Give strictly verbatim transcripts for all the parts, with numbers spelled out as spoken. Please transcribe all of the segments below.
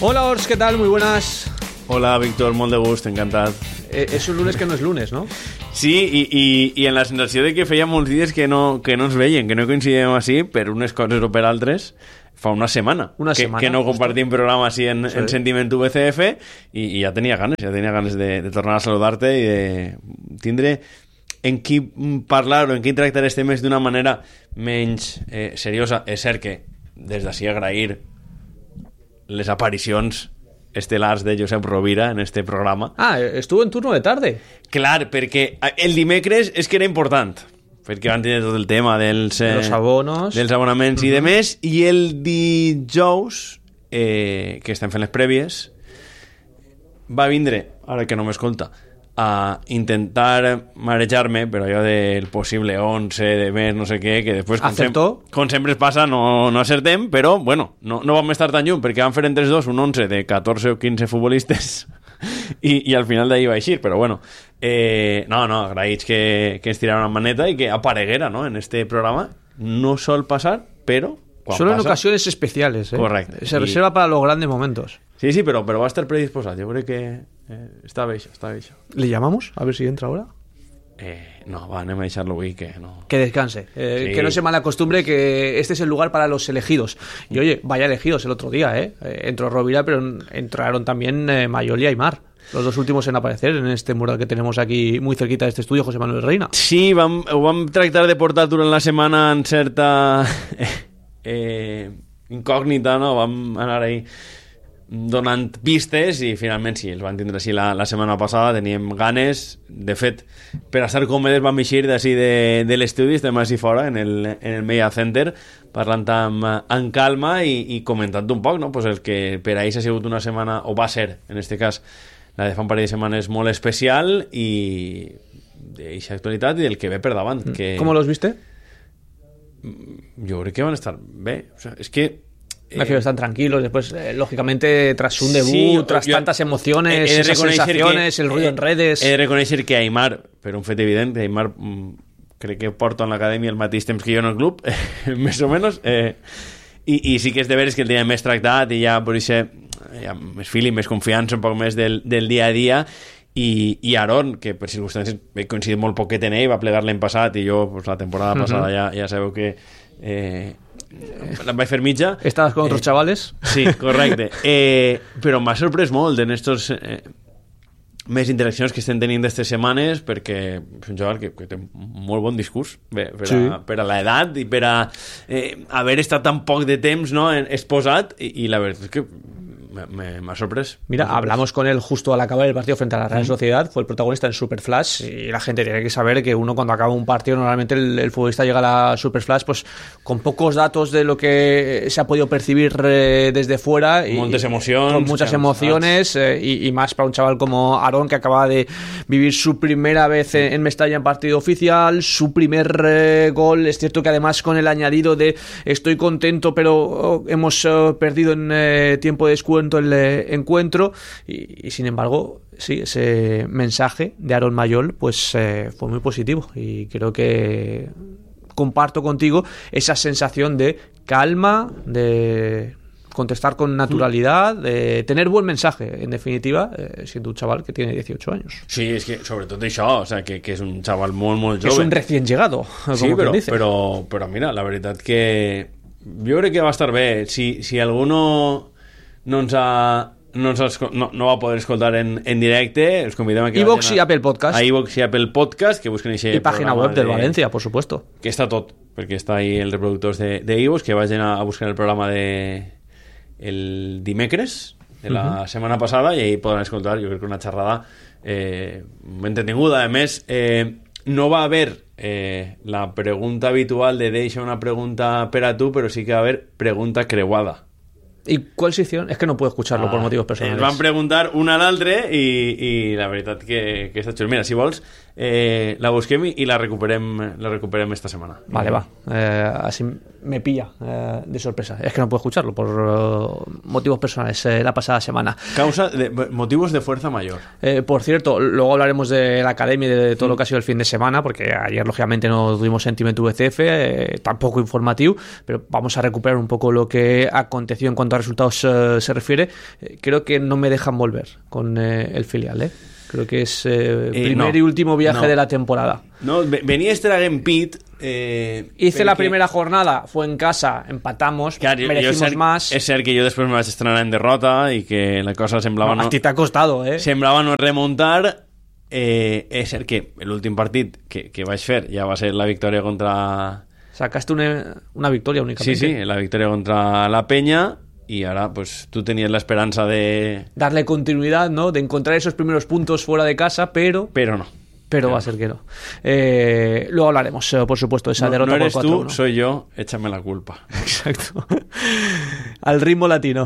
Hola, Ors, ¿qué tal? Muy buenas. Hola, Víctor, molt de gust, encantat. Eh, és un lunes que no és lunes, no? Sí, i, i, i en la sensació de que feia molts dies que no, que no ens veien, que no coincidíem així per unes coses o per altres, fa una setmana, una que, setmana que no compartim programa així en, sí. en Sentiment U B C F i, i ja tenia ganes, ja tenia ganes de, de tornar a saludar-te i de tindre en qui parlar o en qui tractar este mes d'una manera menys eh, seriosa. És cert que des d'ací agrair les aparicions estel·lars de Josep Rovira en este programa. Ah, estuvo en turno de tarde. Clar, perquè el dimecres és que era important, perquè van tenir tot el tema dels, eh, de los abonos, dels abonaments uh-huh. i de més, i el dijous, eh, que estem fent les prèvies, va vindre, ara que no m'escolta, a intentar marejar-me, però allò del possible onze de mes, no sé què, que després, com, sem com sempre es passa, no, no acertem, però, bueno, no, no vam estar tan lluny, perquè van fer entre els dos un onze de catorze o quinze futbolistes i, i al final d'ahir va eixir, però bueno, eh, no, no, agraïts que, que ens tiraran una maneta i que apareguera, ¿no?, en este programa. No sol passar, però quan solo passa, en ocasiones especiales, ¿eh? Correcte. Se reserva y... para los grandes momentos. Sí, sí, pero, pero va a estar predisposado. Yo creo que eh, está bello, está bello. ¿Le llamamos? A ver si entra ahora. Eh, no, va, anem a deixar-lo avui, que no... Que descanse, eh, sí. Que no se malacostumbre, que este es el lugar para los elegidos. Y oye, vaya elegidos el otro día, ¿eh? Entró Rovira, pero entraron también eh, Mayol y Aimar, los dos últimos en aparecer en este mural que tenemos aquí muy cerquita de este estudio, José Manuel Reina. Sí, vam, ho vam tractar de portar durant la setmana en certa eh, incògnita, no? Vam anar ahí donant pistes i finalment sí, els van tindre així la, la setmana passada, teníem ganes. De fet, per a estar còmodes vam eixir d'ací de, de l'estudi, estem així fora en el, en el Media Center, parlant amb, amb calma i, i comentant un poc, no? Pues el que per a ells ha sigut una setmana, o va ser en este cas la de fa un parell de setmanes, molt especial, i d'eixa actualitat i del que ve per davant. Que... ¿Cómo los viste? Jo crec que van estar bé. O sea, és que me refiero, están tranquilos después, eh, lógicamente, tras un debut, sí, tras yo, tantas emociones, he, he esas sensaciones, que, el ruido he, en redes. He de reconèixer que Aimar, per un fet evident, Aimar mm, crec que porta en l'acadèmia el mateix temps que jo en el club, eh, més o menys, eh, i, i sí que és de veres que el tenia més tractat i ja per això ja, més feeling, més confiança, un poc més del, del dia a dia. I, i Aaron, que per circumstàncies he coincidit molt poquet en ell, va plegar l'any passat i jo pues, la temporada passada uh-huh. ja, ja sabeu que eh, la vaig fer mitja. ¿Estabas con otros eh, chavales? Sí, correcte. Eh, però m'ha sorprès molt en estos eh, més interaccions que estem tenint d'aquestes setmanes, perquè és un xaval que, que té molt bon discurs bé, per, a, sí. per a l'edat i per a eh, haver estat tan poc de temps, no, exposat, i, i la veritat és que Me, me, me ha sorpresa. Mira, me ha hablamos con él justo al acabar el partido frente a la Real Sociedad, fue el protagonista en Super Flash, y la gente tiene que saber que uno cuando acaba un partido, normalmente el, el futbolista llega a la Super Flash pues con pocos datos de lo que se ha podido percibir eh, desde fuera, y muchas emociones, con muchas emociones eh, y, y más para un chaval como Aaron, que acaba de vivir su primera vez en, en Mestalla en partido oficial, su primer eh, gol. Es cierto que además con el añadido de estoy contento pero oh, hemos oh, perdido en eh, tiempo de descuento el eh, encuentro, y, y sin embargo sí, ese mensaje de Aaron Mayol pues eh, fue muy positivo, y creo que comparto contigo esa sensación de calma, de contestar con naturalidad, de tener buen mensaje, en definitiva, eh, siendo un chaval que tiene dieciocho años. Sí, és que sobretot això, o sea, que, que és un chaval molt, molt jove. És un recién llegado, com sí, però, dice. però, però mira, la veritat que jo crec que va estar bé. Si, si alguno no ens ha, no, ens ha, no, no va poder escoltar en, en directe, els convidem a que iVox i Apple Podcast. A iVox i Apple Podcast, que busquen i pàgina web del de, Valencia, por supuesto. Que està tot, perquè està ahí els reproductors de, de iVox, que vagin a, a buscar el programa de el dimecres de la uh-huh. setmana passada, i ahí poden escoltar, jo crec que una xerrada eh, entretinguda. A més, eh, no va haver eh, la pregunta habitual de deixa una pregunta per a tu, però sí que va haver pregunta creuada. ¿Y cuál se hicieron? Es que no puedo escucharlo ah, por motivos personales. Ens van preguntar un a l'altre i, i la veritat que, que està xulo. Mira, si vols, eh, la busquem i la recuperem, la recuperem esta setmana. Vale, va. Eh, así me pilla eh, de sorpresa. Es que no puedo escucharlo por uh, motivos personales eh, la pasada semana. Causa de motivos de fuerza mayor. Eh, por cierto, luego hablaremos de la academia y de todo mm. lo que ha sido el fin de semana, porque ayer lógicamente no tuvimos sentimiento V C F, eh, tampoco informativo, pero vamos a recuperar un poco lo que ha acontecido en cuanto a resultados eh, se refiere. Eh, creo que no me dejan volver con eh, el filial, ¿eh? Creo que es eh, eh, primer no, y último viaje no. de la temporada. No, venia este Dragon Pit. Eh, Hice perquè... la primera jornada, fue en casa, empatamos, Clar, jo, merecimos jo cert, más. És cert que jo després me vaig estrenar en derrota i que la cosa semblava no... A ti t'ha costado, eh? Semblava no remuntar. Eh, és cert que l'últim partit que, que vaig fer ja va ser la victòria contra... Sacaste una, una victòria únicamente. Sí, sí, la victòria contra la Peña. Y ahora, pues, tú tenías la esperanza de... darle continuidad, ¿no? De encontrar esos primeros puntos fuera de casa, pero... Pero no. Pero no. Va a ser que no. Eh, luego hablaremos, eh, por supuesto, de esa no, derrota no eres por cuatro uno. Tú, soy yo, échame la culpa. Exacto. Al ritmo latino.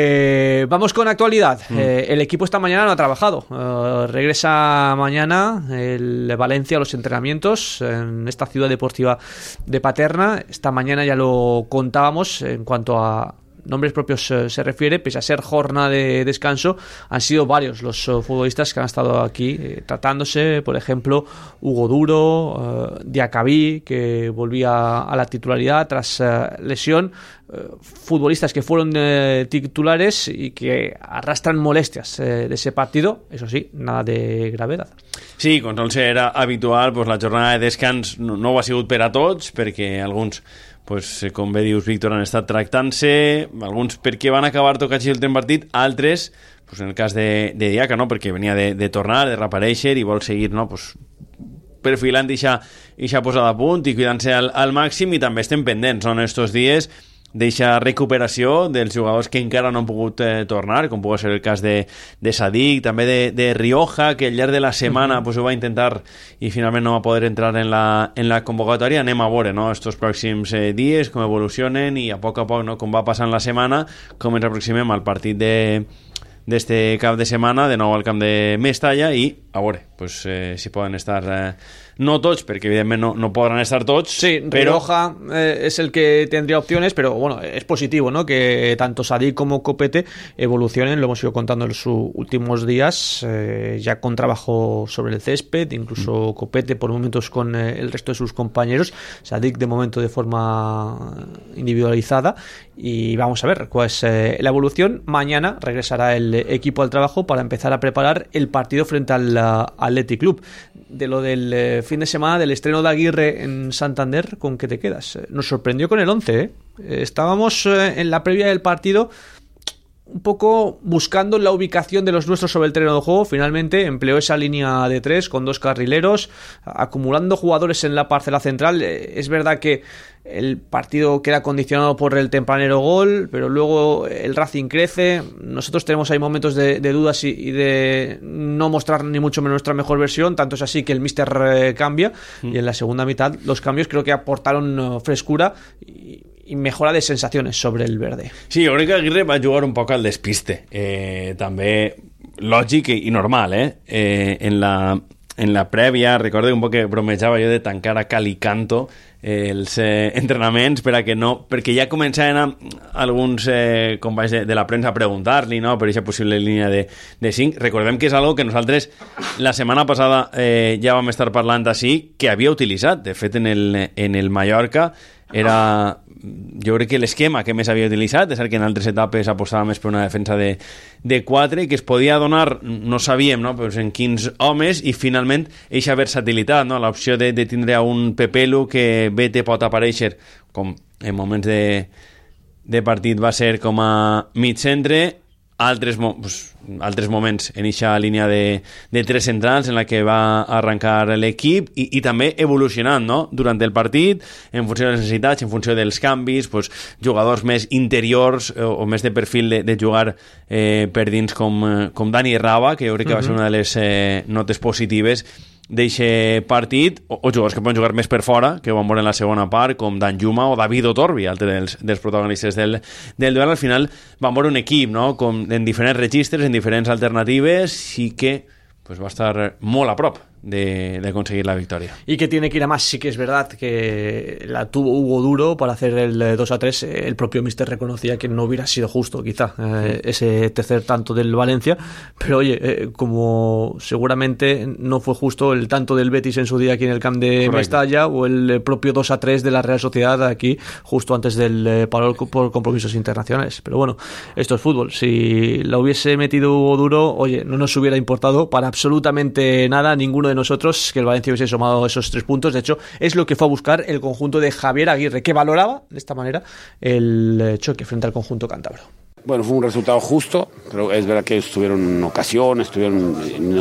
Eh, vamos con actualidad. Mm. Eh, el equipo esta mañana no ha trabajado. Eh, regresa mañana el Valencia a los entrenamientos en esta ciudad deportiva de Paterna. Esta mañana ya lo contábamos en cuanto a nombres propios eh, se refiere, pese a ser jornada de descanso, han sido varios los uh, futbolistas que han estado aquí eh, tratándose, por ejemplo, Hugo Duro, uh, Diacabí, que volvía a la titularidad tras uh, lesión, uh, futbolistas que fueron uh, titulares y que arrastran molestias uh, de ese partido, eso sí, nada de gravedad. Sí, com sol ser habitual, pues la jornada de descans no, no ho ha sigut per a tots, perquè alguns pues, com bé dius, Víctor, han estat tractant-se, alguns perquè van acabar tocats i l'últim partit, altres, pues, en el cas de, de Diaca, no? Perquè venia de, de tornar, de reaparèixer i vol seguir, no? Pues, perfilant ixa posada a punt i cuidant-se al, al màxim, i també estem pendents, no? En estos dies d'eixa recuperació dels jugadors que encara no han pogut eh, tornar, com pugui ser el cas de, de Sadik, també de, de Rioja, que al llarg de la setmana uh-huh. pues, ho va intentar i finalment no va poder entrar en la, en la convocatòria. Anem a veure, no?, estos pròxims eh, dies, com evolucionen i a poc a poc, no?, com va passant la setmana, com ens aproximem al partit de d'este cap de setmana, de nou al camp de Mestalla, i a veure, pues, eh, si poden estar... Eh, no tots, porque evidentemente no, no podrán estar tots. Sí, pero Rioja eh, es el que tendría opciones, pero bueno, es positivo, ¿no?, que tanto Sadik como Copete evolucionen, lo hemos ido contando en los últimos días, eh, ya con trabajo sobre el césped, incluso mm. Copete por momentos con eh, el resto de sus compañeros, Sadik de momento de forma individualizada, y vamos a ver cuál es eh, la evolución. Mañana regresará el equipo al trabajo para empezar a preparar el partido frente al uh, Athletic Club. De lo del eh, fin de semana, del estreno de Aguirre en Santander, ¿con qué te quedas? Nos sorprendió con el once, ¿eh? Estábamos eh, en la previa del partido un poco buscando la ubicación de los nuestros sobre el terreno de juego. Finalmente empleó esa línea de tres con dos carrileros, acumulando jugadores en la parcela central. Es verdad que el partido queda condicionado por el tempranero gol, pero luego el Racing crece. Nosotros tenemos ahí momentos de, de dudas y, y de no mostrar ni mucho menos nuestra mejor versión, tanto es así que el míster eh, cambia, mm. y en la segunda mitad los cambios creo que aportaron uh, frescura y i mejora de sensacions sobre el verde. Sí, jo crec que Aguirre va jugar un poc al despiste. Eh, també lògic i normal, eh? eh en, la, en la prèvia, recordo un poc que bromejava jo de tancar a cal i canto eh, els eh, entrenaments per a que no, perquè ja començaven a, alguns eh, companys de, de la premsa a preguntar-li, no?, per aquesta possible línia de, de cinc. Recordem que és algo que nosaltres la setmana passada eh, ja vam estar parlant així, que havia utilitzat. De fet, en el, en el Mallorca era, jo crec que l'esquema que més havia utilitzat, és el que en altres etapes apostava més per una defensa de, de quatre, que es podia donar, no sabíem, no?, pues en quins homes, i finalment eixa versatilitat, no?, l'opció de, de tindre un Pepelu que bé te pot aparèixer, com en moments de, de partit va ser com a mig centre, altres, pues, altres moments en eixa línia de, de tres centrals en la que va arrencar l'equip, i, i també evolucionant, no?, durant el partit, en funció de les necessitats, en funció dels canvis, pues, jugadors més interiors o, o més de perfil de, de jugar eh, per dins, com, com Dani Raba, que jo crec que va ser una de les eh, notes positives d'eixe partit, o, o jugadors que poden jugar més per fora, que ho van veure en la segona part, com Dan Juma o David Otorbi, altre dels, dels protagonistes del, del duel. Al final van veure un equip, no?, com en diferents registres, en diferents alternatives, i que pues, va estar molt a prop de, de conseguir la victoria. Y que tiene que ir a más. Sí que es verdad que la tuvo Hugo Duro para hacer el dos a tres. El propio míster reconocía que no hubiera sido justo quizá eh, ese tercer tanto del Valencia, pero oye, eh, como seguramente no fue justo el tanto del Betis en su día aquí en el Camp de Correcto. Mestalla, o el propio dos a tres de la Real Sociedad aquí justo antes del eh, paro por compromisos internacionales. Pero bueno, esto es fútbol. Si la hubiese metido Hugo Duro, oye, no nos hubiera importado para absolutamente nada, ninguno de nosotros, que el Valencia hubiese sumado esos tres puntos. De hecho, es lo que fue a buscar el conjunto de Javier Aguirre, que valoraba de esta manera el choque frente al conjunto cántabro. Bueno, fue un resultado justo, pero es verdad que ellos tuvieron ocasiones, tuvieron